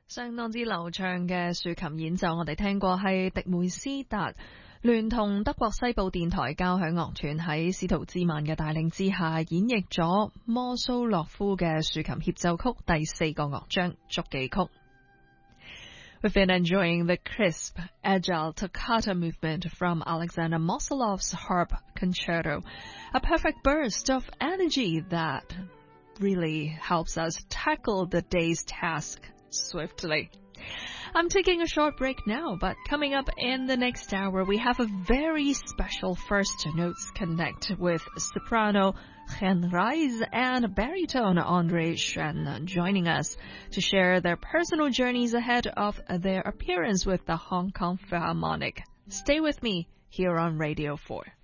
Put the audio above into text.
相當之流暢嘅豎琴演奏，我哋聽過係迪梅斯達聯同德國西部電台交響樂團喺司徒茲曼嘅帶領之下演繹咗摩蘇洛夫嘅豎琴協奏曲第4個樂章觸記曲。We've been enjoying the crisp, agile toccata movement from Alexander Mosolov's harp concerto, a perfect burst of energy that really helps us tackle the day's task swiftly. I'm taking a short break now, but coming up in the next hour, we have a very special First Notes Connect with soprano Chen Reis and baritone Andre Shen joining us to share their personal journeys ahead of their appearance with the Hong Kong Philharmonic. Stay with me here on Radio 4.